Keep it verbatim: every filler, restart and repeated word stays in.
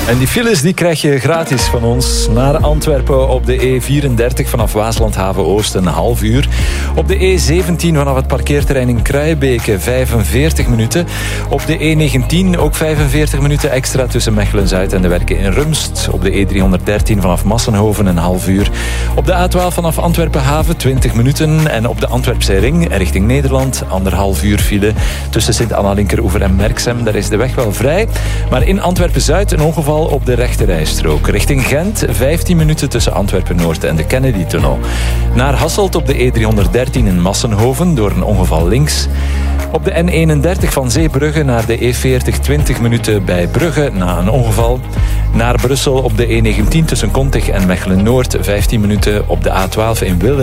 En die files die krijg je gratis van ons. Naar Antwerpen op de E vierendertig vanaf Waaslandhaven Oost een half uur. Op de E zeventien vanaf het parkeerterrein in Kruijbeke vijfenveertig minuten. Op de E negentien ook vijfenveertig minuten extra tussen Mechelen-Zuid en de werken in Rumst. Op de E driehonderddertien vanaf Massenhoven een half uur. Op de A twaalf vanaf Antwerpen-Haven twintig minuten. En op de Antwerpse ring richting Nederland anderhalf uur file tussen Sint-Anna-Linkeroever en Merksem. Daar is de weg wel vrij. Maar in Antwerpen-Zuid een ongeval op de rechte rijstrook. Richting Gent vijftien minuten tussen Antwerpen-Noord en de Kennedy-tunnel. Naar Hasselt op de E driehonderddertien in Massenhoven door een ongeval links. Op de N eenendertig van Zeebrugge naar de E veertig twintig minuten bij Brugge na een ongeval. Naar Brussel op de E negentien tussen Kontig en Mechelen-Noord vijftien minuten. Op de A twaalf in Willen